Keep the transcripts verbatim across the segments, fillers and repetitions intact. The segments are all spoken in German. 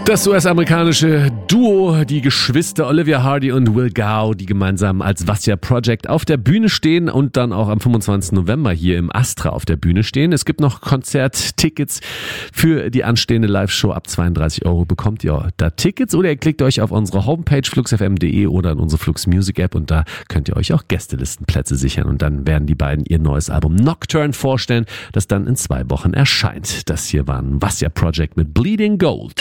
Das U S-amerikanische Duo, die Geschwister Olivia Hardy und Will Gao, die gemeinsam als Vasya Project auf der Bühne stehen und dann auch am fünfundzwanzigsten November hier im Astra auf der Bühne stehen. Es gibt noch Konzerttickets für die anstehende Live-Show. Ab zweiunddreißig Euro bekommt ihr da Tickets oder ihr klickt euch auf unsere Homepage flux f m punkt de oder in unsere Flux Music App und da könnt ihr euch auch Gästelistenplätze sichern und dann werden die beiden ihr neues Album Nocturne vorstellen, das dann in zwei Wochen erscheint. Das hier war ein Vasya Project mit Bleeding Gold.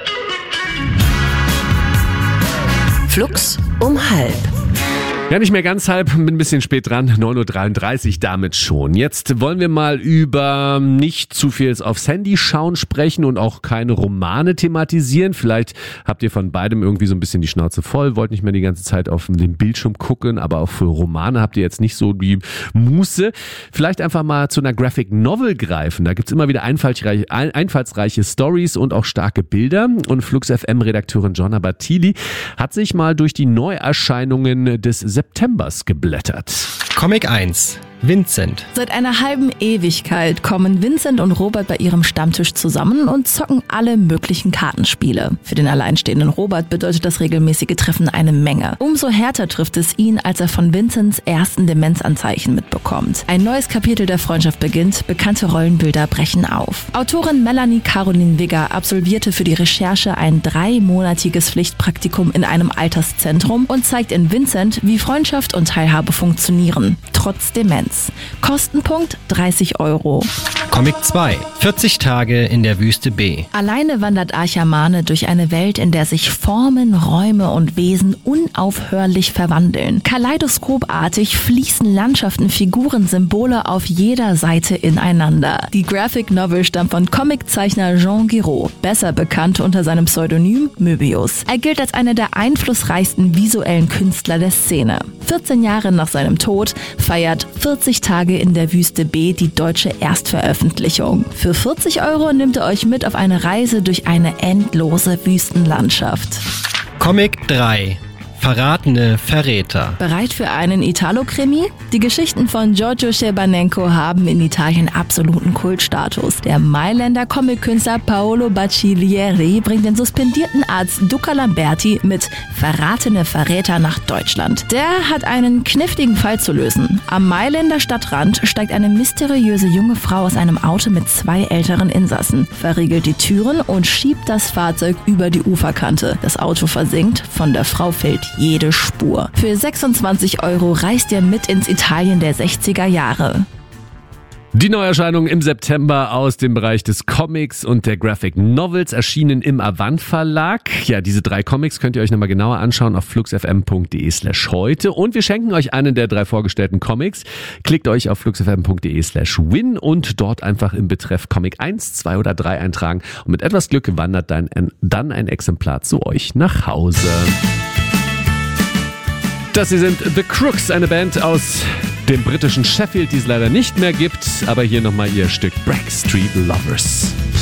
Flux um halb. Ja, nicht mehr ganz halb, bin ein bisschen spät dran, neun Uhr dreiunddreißig damit schon. Jetzt wollen wir mal über nicht zu viel aufs Handy schauen sprechen und auch keine Romane thematisieren. Vielleicht habt ihr von beidem irgendwie so ein bisschen die Schnauze voll, wollt nicht mehr die ganze Zeit auf den Bildschirm gucken, aber auch für Romane habt ihr jetzt nicht so die Muße. Vielleicht einfach mal zu einer Graphic Novel greifen. Da gibt's immer wieder einfallsreiche, einfallsreiche Stories und auch starke Bilder. Und Flux F M-Redakteurin Jonna Bartili hat sich mal durch die Neuerscheinungen des Septembers geblättert. Comic eins. Vincent. Seit einer halben Ewigkeit kommen Vincent und Robert bei ihrem Stammtisch zusammen und zocken alle möglichen Kartenspiele. Für den alleinstehenden Robert bedeutet das regelmäßige Treffen eine Menge. Umso härter trifft es ihn, als er von Vincents ersten Demenzanzeichen mitbekommt. Ein neues Kapitel der Freundschaft beginnt, bekannte Rollenbilder brechen auf. Autorin Melanie Caroline Wigger absolvierte für die Recherche ein dreimonatiges Pflichtpraktikum in einem Alterszentrum und zeigt in Vincent, wie Freundschaft und Teilhabe funktionieren, trotz Demenz. Kostenpunkt dreißig Euro. Comic zwei. vierzig Tage in der Wüste B. Alleine wandert Archamane durch eine Welt, in der sich Formen, Räume und Wesen unaufhörlich verwandeln. Kaleidoskopartig fließen Landschaften, Figuren, Symbole auf jeder Seite ineinander. Die Graphic Novel stammt von Comiczeichner Jean Giraud, besser bekannt unter seinem Pseudonym Möbius. Er gilt als einer der einflussreichsten visuellen Künstler der Szene. vierzehn Jahre nach seinem Tod feiert vierzig Tage in der Wüste B die deutsche Erstveröffentlichung. Für vierzig Euro nimmt ihr euch mit auf eine Reise durch eine endlose Wüstenlandschaft. Comic drei. Verratene Verräter. Bereit für einen Italo-Krimi? Die Geschichten von Giorgio Schebanenko haben in Italien absoluten Kultstatus. Der Mailänder Comic-Künstler Paolo Bacciglieri bringt den suspendierten Arzt Duca Lamberti mit Verratene Verräter nach Deutschland. Der hat einen kniffligen Fall zu lösen. Am Mailänder Stadtrand steigt eine mysteriöse junge Frau aus einem Auto mit zwei älteren Insassen, verriegelt die Türen und schiebt das Fahrzeug über die Uferkante. Das Auto versinkt, von der Frau fällt jede Spur. Für sechsundzwanzig Euro reist ihr mit ins Italien der sechziger Jahre. Die Neuerscheinungen im September aus dem Bereich des Comics und der Graphic Novels erschienen im Avant Verlag. Ja, diese drei Comics könnt ihr euch nochmal genauer anschauen auf flux f m punkt de slash heute und wir schenken euch einen der drei vorgestellten Comics. Klickt euch auf flux f m punkt de slash win und dort einfach im Betreff Comic eins, zwei oder drei eintragen und mit etwas Glück wandert dann ein, dann ein Exemplar zu euch nach Hause. Das hier sind The Crooks, eine Band aus dem britischen Sheffield, die es leider nicht mehr gibt. Aber hier nochmal ihr Stück Backstreet Lovers.